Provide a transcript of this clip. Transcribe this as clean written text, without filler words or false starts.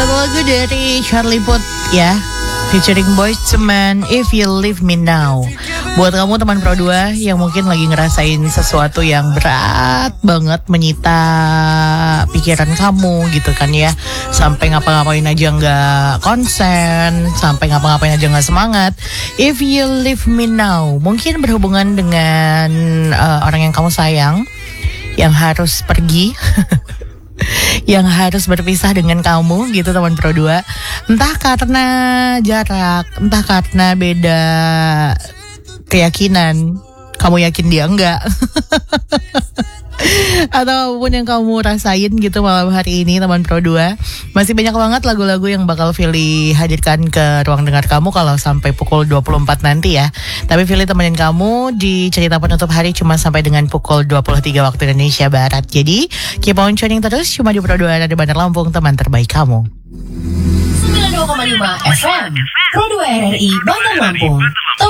Satu lagu dari Charlie Puth ya, featuring Boyz II Men, If You Leave Me Now. Buat kamu teman Pro 2 yang mungkin lagi ngerasain sesuatu yang berat banget menyita pikiran kamu gitu kan ya, sampai ngapa-ngapain aja nggak konsen, sampai ngapa-ngapain aja nggak semangat. If You Leave Me Now mungkin berhubungan dengan orang yang kamu sayang yang harus pergi yang harus berpisah dengan kamu gitu teman Pro 2. Entah karena jarak, entah karena beda keyakinan, kamu yakin dia enggak atau apapun yang kamu rasain gitu malam hari ini teman Pro 2. Masih banyak banget lagu-lagu yang bakal Fili hadirkan ke ruang dengar kamu kalau sampai pukul 24 nanti ya. Tapi Fili temenin kamu di cerita penutup hari cuma sampai dengan pukul 23 waktu Indonesia Barat. Jadi keep on tuning terus cuma di Pro 2 dari Bandar Lampung, teman terbaik kamu. 92,5 FM Pro 2 RRI Bandar Lampung.